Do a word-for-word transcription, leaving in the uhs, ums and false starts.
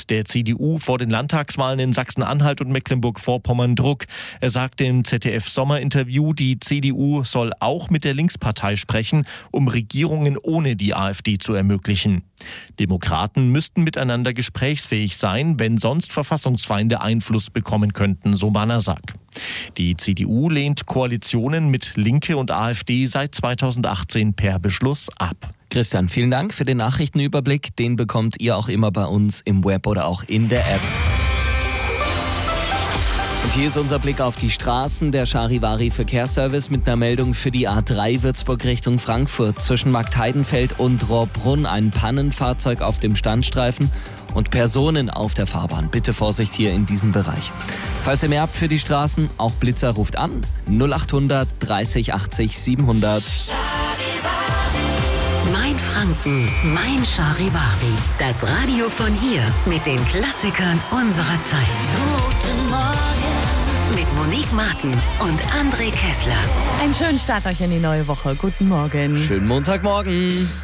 macht der C D U vor den Landtagswahlen in Sachsen-Anhalt und Mecklenburg-Vorpommern Druck. Er sagte im Z D F-Sommerinterview, die C D U soll auch mit der Linkspartei sprechen, um Regierungen ohne die AfD zu ermöglichen. Demokraten müssten miteinander gesprächsfähig sein, wenn sonst Verfassungsfeinde Einfluss bekommen könnten, so Banasak. Die C D U lehnt Koalitionen mit Linke und AfD seit zweitausendachtzehn per Beschluss ab. Christian, vielen Dank für den Nachrichtenüberblick. Den bekommt ihr auch immer bei uns im Web oder auch in der App. Und hier ist unser Blick auf die Straßen. Der Charivari Verkehrsservice mit einer Meldung für die A drei Würzburg Richtung Frankfurt. Zwischen Marktheidenfeld und Rohrbrunn ein Pannenfahrzeug auf dem Standstreifen und Personen auf der Fahrbahn. Bitte Vorsicht hier in diesem Bereich. Falls ihr mehr habt für die Straßen, auch Blitzer ruft an. null acht hundert dreißig achtzig siebenhundert. Mein Franken, mein Charivari. Das Radio von hier mit den Klassikern unserer Zeit. Guten Morgen. Mit Monique Martin und André Kessler. Einen schönen Start euch in die neue Woche. Guten Morgen. Schönen Montagmorgen.